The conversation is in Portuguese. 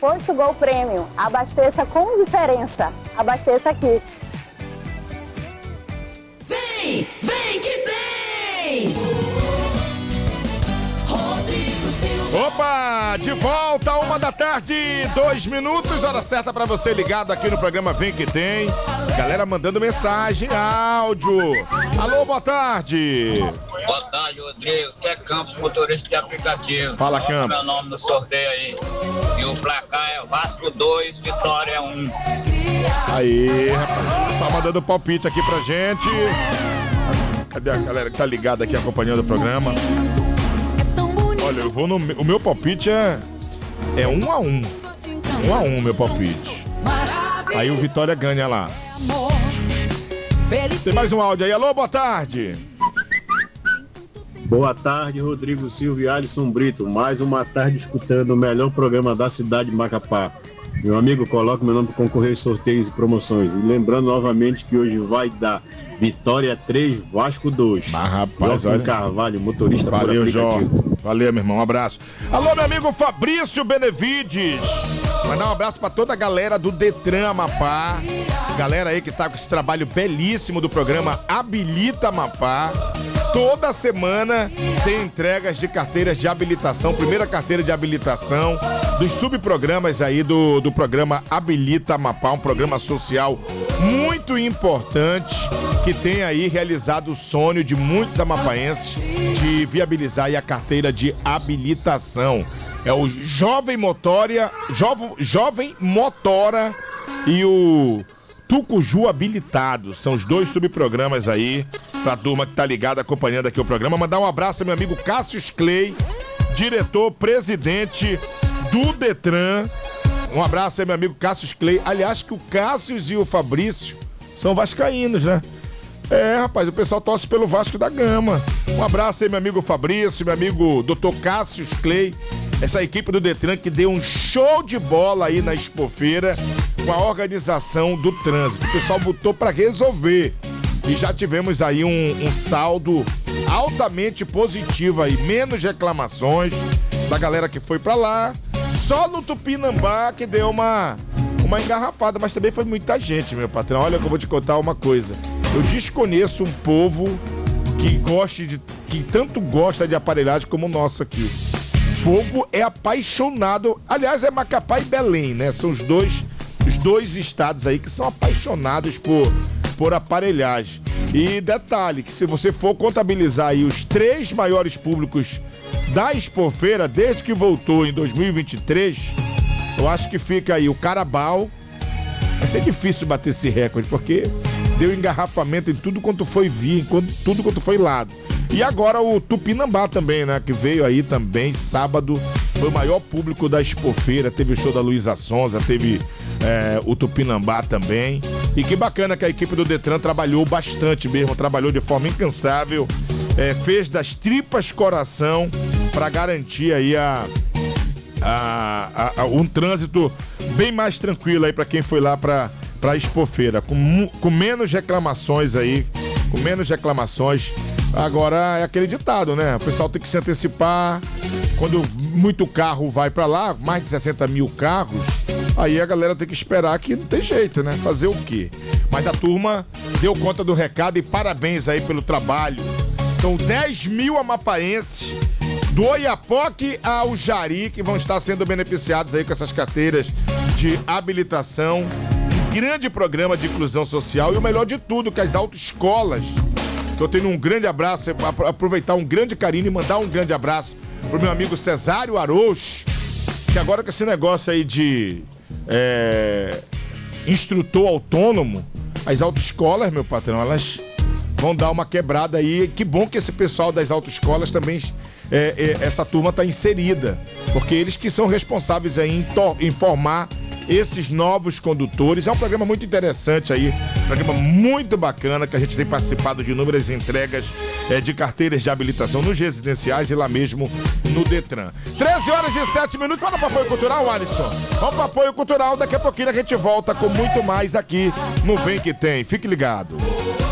Posto Gol Premium. Abasteça com diferença. Abasteça aqui. Vem, vem que tem! Opa, de volta, 1h, 2 minutos, hora certa pra você ligado aqui no programa Vem Que Tem. Galera mandando mensagem, áudio. Alô, boa tarde. Boa tarde, Rodrigo. Aqui é Campos, motorista de aplicativo. Fala, Coloca Campos. meu nome no sorteio aí. E o placar é Vasco 2, Vitória 1. Aí, rapaz, só mandando palpite aqui pra gente. Cadê a galera que tá ligada aqui acompanhando o programa? Olha, eu vou no... O meu palpite é 1-1. 1-1 meu palpite. Aí o Vitória ganha lá. Tem mais um áudio aí. Alô, boa tarde. Boa tarde, Rodrigo Silva e Alisson Brito. Mais uma tarde escutando o melhor programa da cidade de Macapá. Meu amigo, coloca meu nome para concorrer aos sorteios e promoções. E lembrando novamente que hoje vai dar Vitória 3, Vasco 2. Mas, rapaz, olha... Carvalho, motorista por Valeu, aplicativo. Jó. Valeu, meu irmão. Um abraço. Alô, meu amigo Fabrício Benevides. Mandar um abraço pra toda a galera do Detran Amapá. Galera aí que tá com esse trabalho belíssimo do programa Habilita Amapá. Toda semana tem entregas de carteiras de habilitação, primeira carteira de habilitação dos subprogramas aí do programa Habilita Amapá, um programa social muito importante que tem aí realizado o sonho de muitos amapaenses de viabilizar aí a carteira de habilitação. É o Jovem Motora e o Tucuju Habilitado. São os dois subprogramas aí pra turma que tá ligada acompanhando aqui o programa. Mandar um abraço ao meu amigo Cássius Clay, diretor, presidente do Detran. Um abraço aí, meu amigo Cássius Clay. Aliás, que o Cássius e o Fabrício são vascaínos, né? É, rapaz, o pessoal torce pelo Vasco da Gama. Um abraço aí, meu amigo Fabrício, meu amigo Dr. Cássius Clay. Essa equipe do Detran que deu um show de bola aí na Expofeira com a organização do trânsito. O pessoal botou pra resolver. E já tivemos aí um saldo altamente positivo aí. Menos reclamações da galera que foi pra lá. Só no Tupinambá que deu uma engarrafada, mas também foi muita gente, meu patrão. Olha que eu vou te contar uma coisa. Eu desconheço um povo que tanto gosta de aparelhagem como o nosso aqui. O povo é apaixonado. Aliás, é Macapá e Belém, né? São os dois estados aí que são apaixonados por aparelhagem. E detalhe, que se você for contabilizar aí os 3 maiores públicos da Expofeira, desde que voltou em 2023, eu acho que fica aí o Carabao. Vai ser difícil bater esse recorde, porque deu engarrafamento em tudo quanto foi tudo quanto foi lado. E agora o Tupinambá também, né? Que veio aí também, sábado, foi o maior público da Expofeira. Teve o show da Luísa Sonza, teve o Tupinambá também. E que bacana que a equipe do Detran trabalhou bastante mesmo, trabalhou de forma incansável, fez das tripas coração para garantir aí um trânsito bem mais tranquilo aí para quem foi lá para Expofeira, com menos reclamações aí, com menos reclamações. Agora é aquele ditado, né? O pessoal tem que se antecipar. Quando muito carro vai para lá, mais de 60 mil carros, aí a galera tem que esperar, que não tem jeito, né? Fazer o quê? Mas a turma deu conta do recado e parabéns aí pelo trabalho. São 10 mil amapaenses do Oiapoque ao Jari que vão estar sendo beneficiados aí com essas carteiras de habilitação. Grande programa de inclusão social e o melhor de tudo, que as autoescolas. Estou tendo um grande abraço, aproveitar um grande carinho e mandar um grande abraço pro meu amigo Cesário Arouche, que agora com esse negócio aí de instrutor autônomo, as autoescolas, meu patrão, elas vão dar uma quebrada aí. Que bom que esse pessoal das autoescolas também, essa turma está inserida, porque eles que são responsáveis aí em formar esses novos condutores. É um programa muito interessante aí, um programa muito bacana, que a gente tem participado de inúmeras entregas de carteiras de habilitação nos residenciais e lá mesmo no Detran. 13h07. Vamos para o apoio cultural, Alisson? Vamos para o apoio cultural, daqui a pouquinho a gente volta com muito mais aqui no Vem Que Tem. Fique ligado.